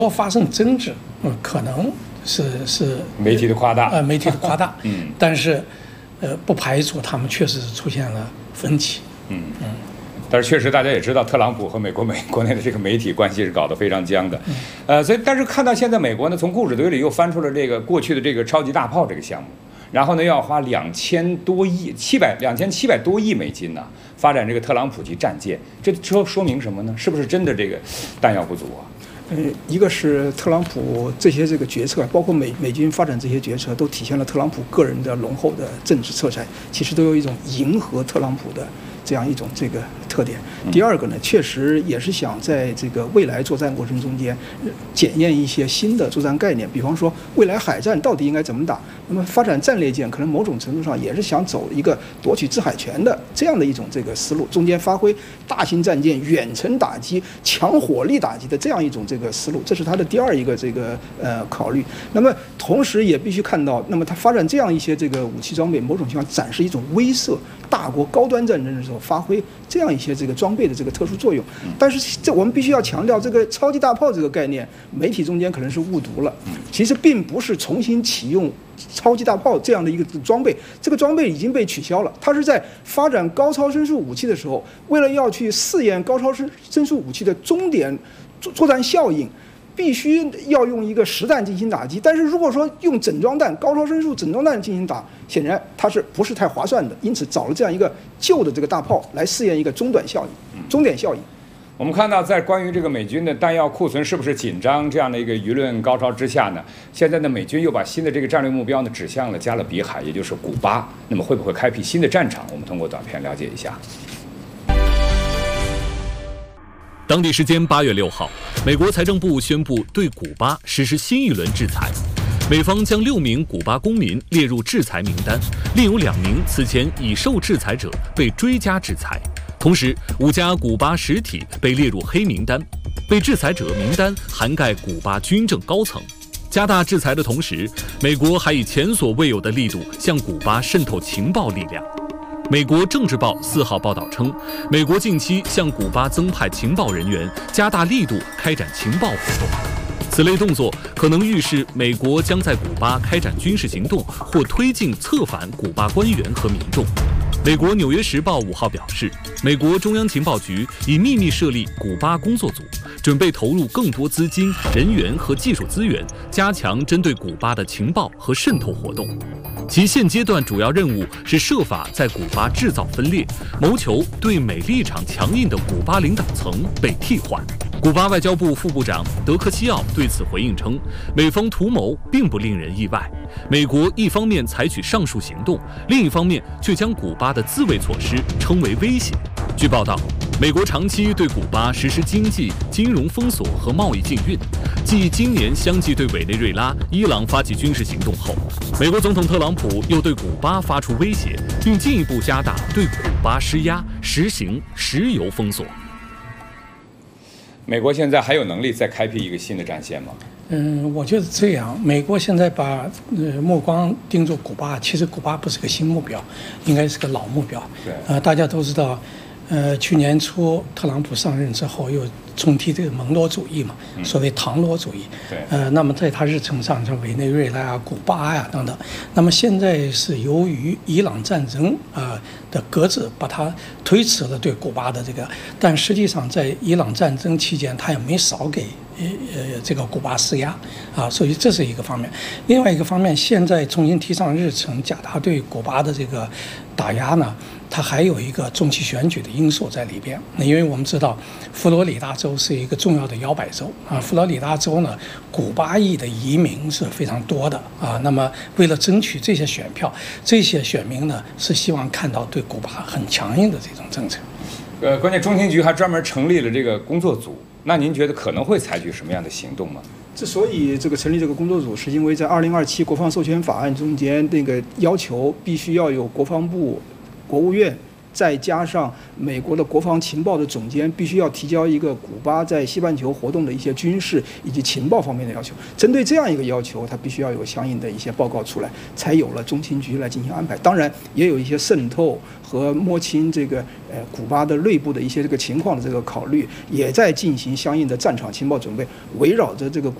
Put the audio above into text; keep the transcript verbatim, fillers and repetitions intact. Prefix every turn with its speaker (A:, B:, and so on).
A: 说发生争执，嗯，可能是是
B: 媒体的夸大，
A: 呃，媒体的夸大，
B: 嗯，
A: 但是，呃，不排除他们确实出现了分歧，
B: 嗯嗯。但是确实，大家也知道，特朗普和美国美国内的这个媒体关系是搞得非常僵的，呃，所以但是看到现在美国呢，从故事堆里又翻出了这个过去的这个超级大炮这个项目，然后呢要花两千多亿七百两千七百多亿美金呢、啊、发展这个特朗普级战舰，这说说明什么呢？是不是真的这个弹药不足啊？
C: 呃，一个是特朗普这些这个决策，包括美美军发展这些决策，都体现了特朗普个人的浓厚的政治色彩，其实都有一种迎合特朗普的这样一种这个特点。第二个呢，确实也是想在这个未来作战过程中间检验一些新的作战概念，比方说未来海战到底应该怎么打。那么发展战列舰，可能某种程度上也是想走一个夺取制海权的这样的一种这个思路，中间发挥大型战舰远程打击、强火力打击的这样一种这个思路，这是他的第二一个这个呃考虑。那么同时也必须看到，那么他发展这样一些这个武器装备，某种情况展示一种威慑大国高端战争的时候发挥这样一些这个装备的这个特殊作用。但是这我们必须要强调，这个超级大炮这个概念，媒体中间可能是误读了，其实并不是重新启用超级大炮这样的一个装备，这个装备已经被取消了。它是在发展高超声速武器的时候，为了要去试验高超声声速武器的终点作作战效应，必须要用一个实弹进行打击。但是如果说用整装弹、高超声速整装弹进行打，显然它是不是太划算的？因此找了这样一个旧的这个大炮来试验一个中短效应、终点效应。
B: 我们看到，在关于这个美军的弹药库存是不是紧张这样的一个舆论高潮之下呢，现在呢，美军又把新的这个战略目标呢指向了加勒比海，也就是古巴。那么会不会开辟新的战场？我们通过短片了解一下。
D: 当地时间八月六号，美国财政部宣布对古巴实施新一轮制裁，美方将六名古巴公民列入制裁名单，另有两名此前已受制裁者被追加制裁。同时，五家古巴实体被列入黑名单，被制裁者名单涵盖古巴军政高层。加大制裁的同时，美国还以前所未有的力度向古巴渗透情报力量。美国政治报四号报道称，美国近期向古巴增派情报人员，加大力度开展情报活动。此类动作可能预示美国将在古巴开展军事行动，或推进策反古巴官员和民众。美国《纽约时报》五号表示，美国中央情报局已秘密设立古巴工作组，准备投入更多资金、人员和技术资源，加强针对古巴的情报和渗透活动。其现阶段主要任务是设法在古巴制造分裂，谋求对美立场强硬的古巴领导层被替换。古巴外交部副部长德克西奥对此回应称，美方图谋并不令人意外。美国一方面采取上述行动，另一方面却将古巴的自卫措施称为威胁。据报道，美国长期对古巴实施经济、金融封锁和贸易禁运。继今年相继对委内瑞拉、伊朗发起军事行动后，美国总统特朗普又对古巴发出威胁，并进一步加大对古巴施压，实行石油封锁。
B: 美国现在还有能力再开辟一个新的战线吗？
A: 嗯，我觉得这样，美国现在把呃目光盯住古巴，其实古巴不是个新目标，应该是个老目标。
B: 对，
A: 呃，大家都知道，呃，去年初特朗普上任之后又重提这个蒙罗主义嘛，所谓唐罗主义。
B: 对，
A: 呃，那么在他日程上，像委内瑞拉啊、古巴呀、啊、等等。那么现在是由于伊朗战争啊、呃、的搁置，把它推迟了对古巴的这个，但实际上在伊朗战争期间，他也没少给呃这个古巴施压啊，所以这是一个方面。另外一个方面，现在重新提上日程，加大对古巴的这个打压呢，它还有一个中期选举的因素在里边。那因为我们知道，佛罗里达州是一个重要的摇摆州啊，佛罗里达州呢，古巴裔的移民是非常多的啊。那么为了争取这些选票，这些选民呢是希望看到对古巴很强硬的这种政策。
B: 呃，关键中情局还专门成立了这个工作组，那您觉得可能会采取什么样的行动吗？
C: 之所以这个成立这个工作组，是因为在二零二七国防授权法案中间那个要求必须要有国防部、国务院、 再加上美国的国防情报的总监必须要提交一个古巴在西半球活动的一些军事以及情报方面的要求。针对这样一个要求，它必须要有相应的一些报告出来，才有了中情局来进行安排。当然，也有一些渗透和摸清这个呃古巴的内部的一些这个情况的这个考虑，也在进行相应的战场情报准备，围绕着这个。